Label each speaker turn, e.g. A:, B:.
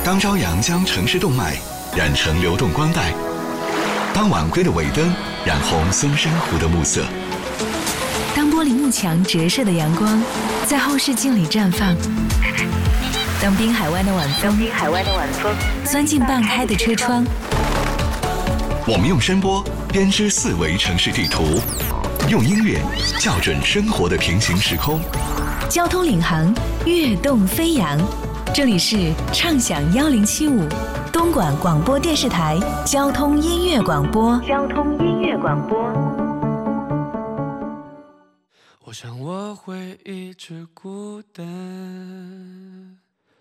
A: 当朝阳将城市动脉染成流动光带，当晚归的尾灯染红松山湖的暮色，
B: 当玻璃幕墙折射的阳光在后视镜里绽放，当滨海湾的晚风钻进半开的车窗，
A: 我们用声波编织四维城市地图，用音乐校准生活的平行时空。
B: 交通领航，跃动飞扬。这里是畅享1075东莞广播电视台交通音乐广播。
C: 我想我会一直孤单。